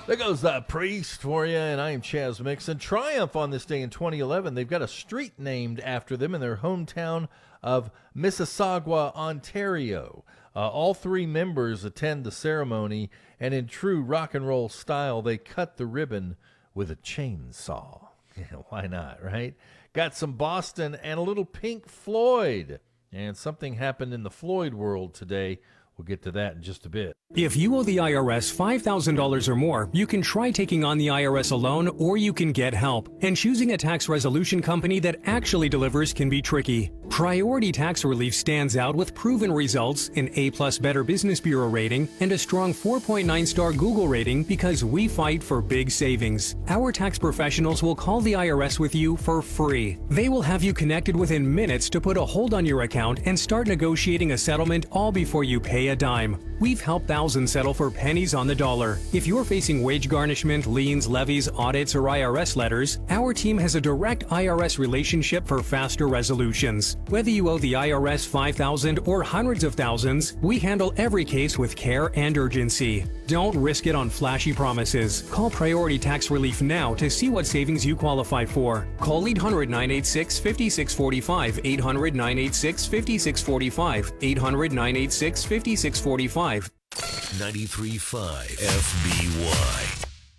There goes the Priest for you, and I am Chaz Mixon. Triumph on this day in 2011. They've got a street named after them in their hometown of Mississauga, Ontario. All three members attend the ceremony, and in true rock and roll style, they cut the ribbon with a chainsaw. Yeah, why not, right? Got some Boston and a little Pink Floyd. And something happened in the Floyd world today. We'll get to that in just a bit. If you owe the IRS $5,000 or more, you can try taking on the IRS alone, or you can get help. And choosing a tax resolution company that actually delivers can be tricky. Priority Tax Relief stands out with proven results, an A+ Better Business Bureau rating, and a strong 4.9-star Google rating because we fight for big savings. Our tax professionals will call the IRS with you for free. They will have you connected within minutes to put a hold on your account and start negotiating a settlement all before you pay a dime. We've helped thousands settle for pennies on the dollar. If you're facing wage garnishment, liens, levies, audits, or IRS letters, our team has a direct IRS relationship for faster resolutions. Whether you owe the IRS $5,000 or hundreds of thousands, we handle every case with care and urgency. Don't risk it on flashy promises. Call Priority Tax Relief now to see what savings you qualify for. Call 800-986-5645, 800-986-5645, 800-986-5645. 93.5 FBY.